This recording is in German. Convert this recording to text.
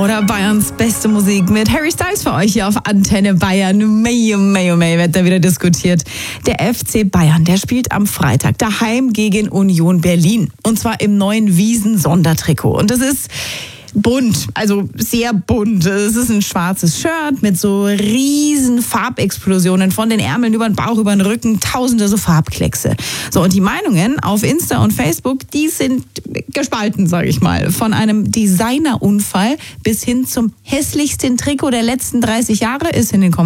oder Bayerns beste Musik mit Harry Styles für euch hier auf Antenne Bayern. May wird da wieder diskutiert. Der FC Bayern, der spielt am Freitag daheim gegen Union Berlin. Und zwar im neuen Wiesen-Sondertrikot. Und das ist bunt, also sehr bunt. Es ist ein schwarzes Shirt mit so riesen Farbexplosionen von den Ärmeln über den Bauch, über den Rücken, tausende so Farbkleckse. So, und die Meinungen auf Insta und Facebook, die sind gespalten, sage ich mal. Von einem Designerunfall bis hin zum hässlichsten Trikot der letzten 30 Jahre ist in den